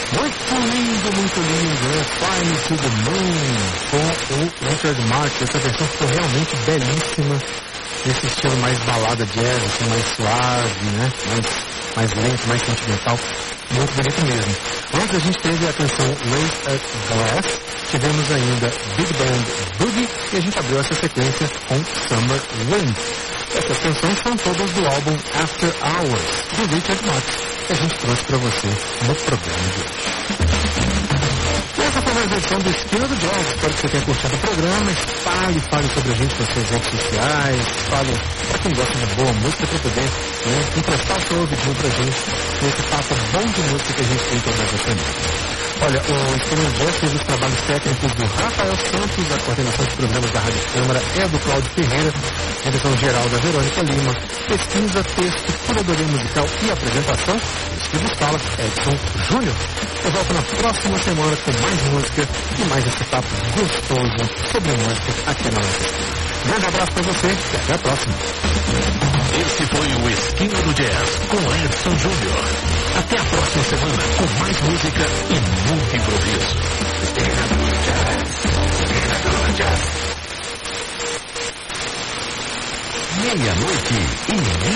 Muito lindo, né? Fly to the Moon, com o Richard Marx. Essa versão ficou realmente belíssima, nesse estilo mais balada jazz, assim, mais suave, né? Mais lento, mais sentimental. Muito bonito mesmo. Antes a gente teve a canção Raise at Glass, tivemos ainda Big Band Boogie e a gente abriu essa sequência com Summer Wind. Essas canções são todas do álbum After Hours, do Richard Marx, que a gente trouxe para você no programa de hoje. Essa foi a versão do Esquina do Jazz. Espero que você tenha curtido o programa. Fale sobre a gente nas suas redes sociais. Fale para quem gosta de boa música, para poder emprestar o seu ouvidinho pra gente nesse papo bom de música que a gente tem todas as semanas. Olha, o Esquina do Jazz teve os trabalhos técnicos do Rafael Santos, a coordenação de programas da Rádio Câmara é do Cláudio Ferreira, direção geral da Verônica Lima, pesquisa, texto, curadoria musical e apresentação, isso que vos fala, Edson Júnior. Eu volto na próxima semana com mais música e mais esse papo gostoso sobre música aqui na nossa esquina. Grande abraço pra você e até a próxima. Esse foi o Esquina do Jazz com Edson Júnior. Até a próxima semana com mais música e muito improviso. Esquina do Jazz, Esquina do Jazz. 00:30.